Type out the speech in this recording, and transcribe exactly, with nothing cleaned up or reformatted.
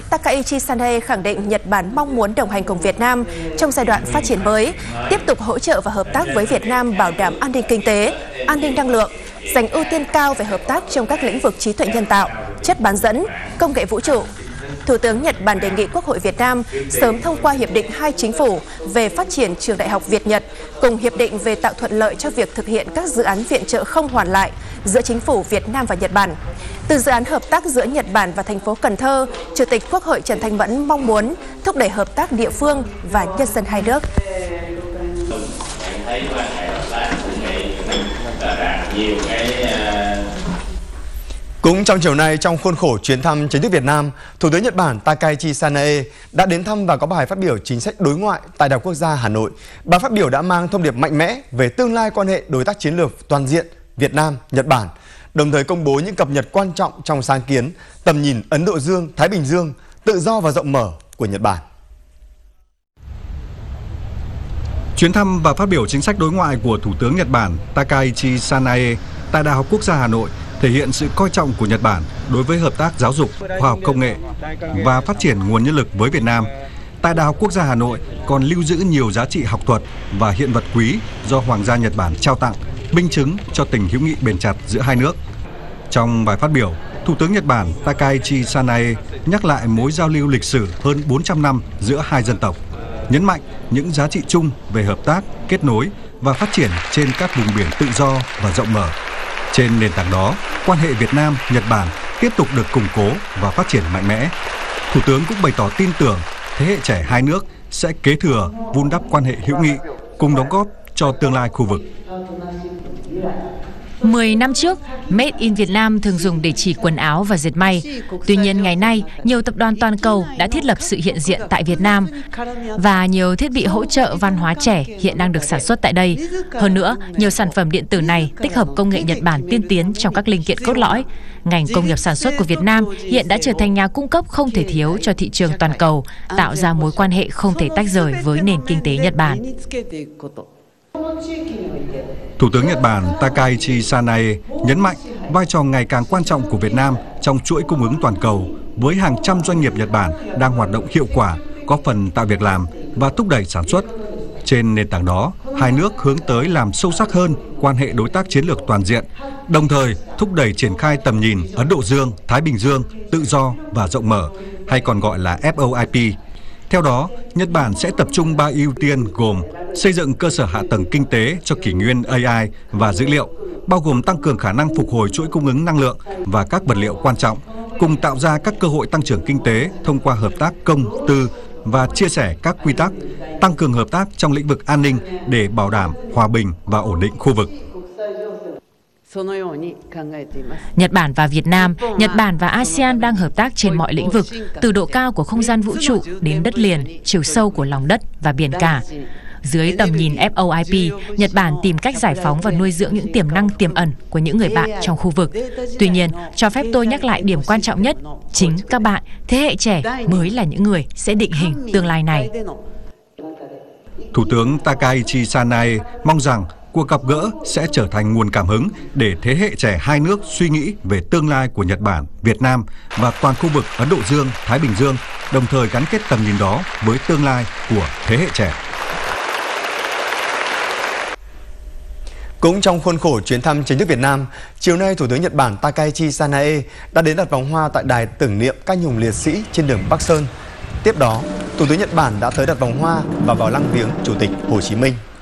Takaichi Sanae khẳng định Nhật Bản mong muốn đồng hành cùng Việt Nam trong giai đoạn phát triển mới, tiếp tục hỗ trợ và hợp tác với Việt Nam bảo đảm an ninh kinh tế, an ninh năng lượng, dành ưu tiên cao về hợp tác trong các lĩnh vực trí tuệ nhân tạo, chất bán dẫn, công nghệ vũ trụ. Thủ tướng Nhật Bản đề nghị Quốc hội Việt Nam sớm thông qua Hiệp định hai chính phủ về phát triển trường đại học Việt-Nhật cùng Hiệp định về tạo thuận lợi cho việc thực hiện các dự án viện trợ không hoàn lại giữa chính phủ Việt Nam và Nhật Bản. Từ dự án hợp tác giữa Nhật Bản và thành phố Cần Thơ, Chủ tịch Quốc hội Trần Thanh Mẫn mong muốn thúc đẩy hợp tác địa phương và nhân dân hai nước. Cũng trong chiều nay, trong khuôn khổ chuyến thăm chính thức Việt Nam, Thủ tướng Nhật Bản Takaichi Sanae đã đến thăm và có bài phát biểu chính sách đối ngoại tại Đại học Quốc gia Hà Nội. Bài phát biểu đã mang thông điệp mạnh mẽ về tương lai quan hệ đối tác chiến lược toàn diện Việt Nam-Nhật Bản, đồng thời công bố những cập nhật quan trọng trong sáng kiến tầm nhìn Ấn Độ Dương, Thái Bình Dương, tự do và rộng mở của Nhật Bản. Chuyến thăm và phát biểu chính sách đối ngoại của Thủ tướng Nhật Bản Takaichi Sanae tại Đại học Quốc gia Hà Nội thể hiện sự coi trọng của Nhật Bản đối với hợp tác giáo dục, khoa học công nghệ và phát triển nguồn nhân lực với Việt Nam. Tại Đại học Quốc gia Hà Nội còn lưu giữ nhiều giá trị học thuật và hiện vật quý do Hoàng gia Nhật Bản trao tặng, minh chứng cho tình hữu nghị bền chặt giữa hai nước. Trong bài phát biểu, Thủ tướng Nhật Bản Takaichi Sanae nhắc lại mối giao lưu lịch sử hơn bốn trăm năm giữa hai dân tộc, nhấn mạnh những giá trị chung về hợp tác, kết nối và phát triển trên các vùng biển tự do và rộng mở. Trên nền tảng đó, quan hệ Việt Nam-Nhật Bản tiếp tục được củng cố và phát triển mạnh mẽ. Thủ tướng cũng bày tỏ tin tưởng thế hệ trẻ hai nước sẽ kế thừa, vun đắp quan hệ hữu nghị, cùng đóng góp cho tương lai khu vực. Mười năm trước, Made in Việt Nam thường dùng để chỉ quần áo và dệt may. Tuy nhiên, ngày nay, nhiều tập đoàn toàn cầu đã thiết lập sự hiện diện tại Việt Nam và nhiều thiết bị hỗ trợ văn hóa trẻ hiện đang được sản xuất tại đây. Hơn nữa, nhiều sản phẩm điện tử này tích hợp công nghệ Nhật Bản tiên tiến trong các linh kiện cốt lõi. Ngành công nghiệp sản xuất của Việt Nam hiện đã trở thành nhà cung cấp không thể thiếu cho thị trường toàn cầu, tạo ra mối quan hệ không thể tách rời với nền kinh tế Nhật Bản. Thủ tướng Nhật Bản Takaichi Sanae nhấn mạnh vai trò ngày càng quan trọng của Việt Nam trong chuỗi cung ứng toàn cầu với hàng trăm doanh nghiệp Nhật Bản đang hoạt động hiệu quả, góp phần tạo việc làm và thúc đẩy sản xuất. Trên nền tảng đó, hai nước hướng tới làm sâu sắc hơn quan hệ đối tác chiến lược toàn diện, đồng thời thúc đẩy triển khai tầm nhìn Ấn Độ Dương, Thái Bình Dương, tự do và rộng mở, hay còn gọi là ép ô i pê. Theo đó, Nhật Bản sẽ tập trung ba ưu tiên gồm xây dựng cơ sở hạ tầng kinh tế cho kỷ nguyên a i và dữ liệu, bao gồm tăng cường khả năng phục hồi chuỗi cung ứng năng lượng và các vật liệu quan trọng, cùng tạo ra các cơ hội tăng trưởng kinh tế thông qua hợp tác công, tư và chia sẻ các quy tắc, tăng cường hợp tác trong lĩnh vực an ninh để bảo đảm hòa bình và ổn định khu vực. Nhật Bản và Việt Nam, Nhật Bản và a sê an đang hợp tác trên mọi lĩnh vực, từ độ cao của không gian vũ trụ đến đất liền, chiều sâu của lòng đất và biển cả. Dưới tầm nhìn ép ô i pê, Nhật Bản tìm cách giải phóng và nuôi dưỡng những tiềm năng tiềm ẩn của những người bạn trong khu vực. Tuy nhiên, cho phép tôi nhắc lại điểm quan trọng nhất, chính các bạn, thế hệ trẻ mới là những người sẽ định hình tương lai này. Thủ tướng Takaichi Sanae mong rằng cuộc gặp gỡ sẽ trở thành nguồn cảm hứng để thế hệ trẻ hai nước suy nghĩ về tương lai của Nhật Bản, Việt Nam và toàn khu vực Ấn Độ Dương, Thái Bình Dương, đồng thời gắn kết tầm nhìn đó với tương lai của thế hệ trẻ. Cũng trong khuôn khổ chuyến thăm chính thức Việt Nam, chiều nay Thủ tướng Nhật Bản Takaichi Sanae đã đến đặt vòng hoa tại đài tưởng niệm các anh hùng liệt sĩ trên đường Bắc Sơn. Tiếp đó, Thủ tướng Nhật Bản đã tới đặt vòng hoa và vào lăng viếng Chủ tịch Hồ Chí Minh.